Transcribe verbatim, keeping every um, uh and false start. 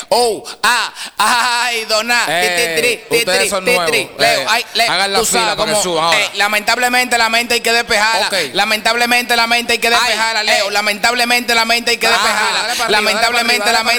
Oh, ah, ay, dona. Eh, ustedes son nuevos. Leo, Eh, ay, Leo, hagan la tú fila sabes para que cómo, suban ahora. eh, lamentablemente la mente hay que despejarla. Ok. Lamentablemente la mente hay que despejarla, Ay, Leo. eh. Lamentablemente la mente hay que Ah, despejarla. dale para arriba, Lamentablemente dale la para mente